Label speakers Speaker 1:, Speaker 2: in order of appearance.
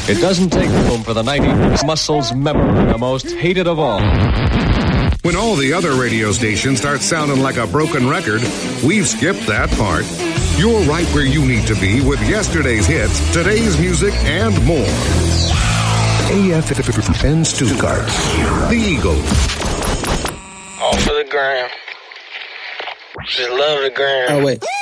Speaker 1: It doesn't take room for the 90s Muscles memory, the most hated of all.
Speaker 2: When all the other radio stations start sounding like a broken record, we've skipped that part. You're right where you need to be with yesterday's hits, today's music, and more. AFN Stuttgart, the Eagle.
Speaker 3: All for the gram. Just love the gram.
Speaker 4: Oh, wait.